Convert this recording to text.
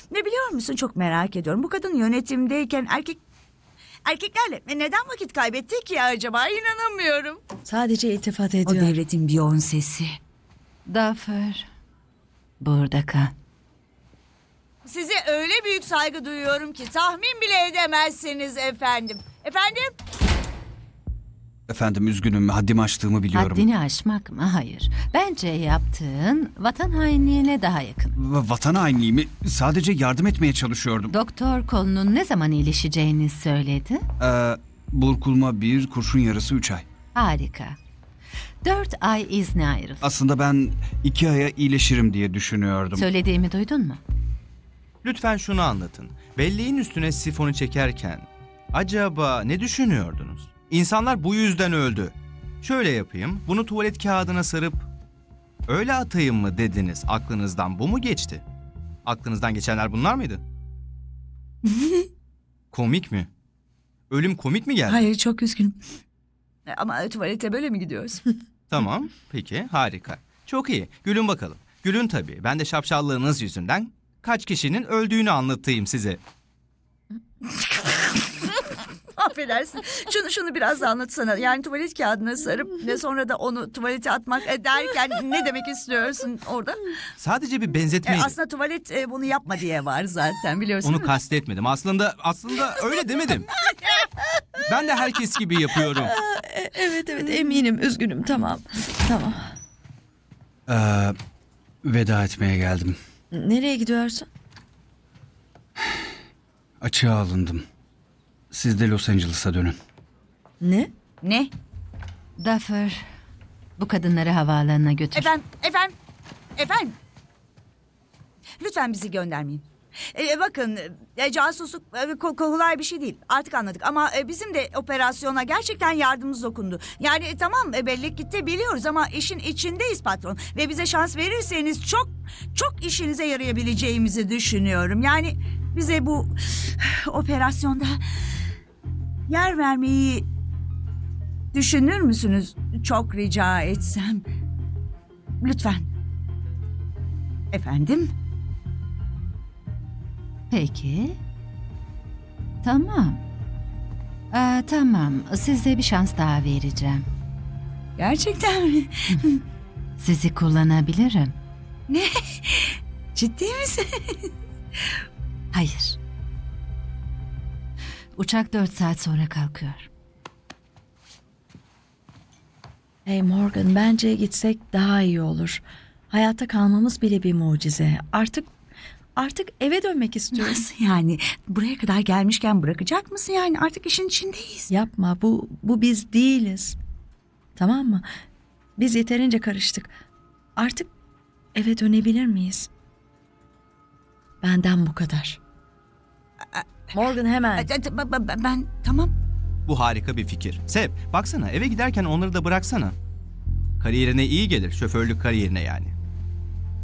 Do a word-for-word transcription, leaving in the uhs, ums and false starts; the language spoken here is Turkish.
Ne biliyor musun, çok merak ediyorum. Bu kadın yönetimdeyken erkek erkeklerle neden vakit kaybetti ki acaba? İnanamıyorum. Sadece iltifat O ediyor. devletin Beyoncé'si. Duffer, burada kal. Size öyle büyük saygı duyuyorum ki tahmin bile edemezsiniz efendim. Efendim? Efendim üzgünüm, haddimi aştığımı biliyorum. Haddini aşmak mı? Hayır. Bence yaptığın vatan hainliğine daha yakın. Va- Vatan hainliği mi? Sadece yardım etmeye çalışıyordum. Doktor kolunun ne zaman iyileşeceğini söyledi. Ee, burkulma bir, kurşun yarısı üç ay. Harika. Dört ay izni ayrıl. Aslında ben iki aya iyileşirim diye düşünüyordum. Söylediğimi duydun mu? Lütfen şunu anlatın. Belleğin üstüne sifonu çekerken acaba ne düşünüyordunuz? İnsanlar bu yüzden öldü. Şöyle yapayım, bunu tuvalet kağıdına sarıp öyle atayım mı dediniz? Aklınızdan bu mu geçti? Aklınızdan geçenler bunlar mıydı? Komik mi? Ölüm komik mi geldi? Hayır, çok üzgünüm. Ama tuvalete böyle mi gidiyorsun? Tamam, peki, harika. Çok iyi, gülün bakalım. Gülün tabii, ben de şapşallığınız yüzünden kaç kişinin öldüğünü anlatayım size. Affedersin. Şunu şunu biraz da anlatsana. Yani tuvalet kağıdına sarıp ve sonra da onu tuvalete atmak e, derken ne demek istiyorsun orada? Sadece bir E, benzetmeydi. aslında tuvalet e, bunu yapma diye var zaten, biliyorsun. Onu değil mi? kastetmedim. Aslında aslında öyle demedim. Ben de herkes gibi yapıyorum. E- Evet evet eminim, üzgünüm, tamam. Tamam. Ee, veda etmeye geldim. Nereye gidiyorsun? Açığa alındım. Siz de Los Angeles'a dönün. Ne? Ne? Duffer, bu kadınları havaalanına götür. Efendim, efendim, efendim. Lütfen bizi göndermeyin. E, bakın, e, casusluk e, ko- kolay bir şey değil. Artık anladık ama e, bizim de operasyona gerçekten yardımımız dokundu. Yani e, tamam e, bellek gitti biliyoruz ama işin içindeyiz patron. Ve bize şans verirseniz çok çok işinize yarayabileceğimizi düşünüyorum. Yani bize bu operasyonda yer vermeyi düşünür müsünüz? Çok rica etsem. Lütfen. Efendim? Peki. Tamam. Aa, tamam, size bir şans daha vereceğim. Gerçekten mi? Sizi kullanabilirim. Ne? Ciddi misin? Hayır. Uçak dört saat sonra kalkıyor. Hey Morgan, bence gitsek daha iyi olur. Hayatta kalmamız bile bir mucize. Artık artık eve dönmek istiyorum. Nasıl yani? Buraya kadar gelmişken bırakacak mısın yani? Artık işin içindeyiz. Yapma, bu bu biz değiliz. Tamam mı? Biz yeterince karıştık. Artık eve dönebilir miyiz? Benden bu kadar. Morgan hemen. E, e, Ben, ben- ben tamam. Bu harika bir fikir. Sev, baksana eve giderken onları da bıraksana. Kariyerine iyi gelir, şoförlük kariyerine yani.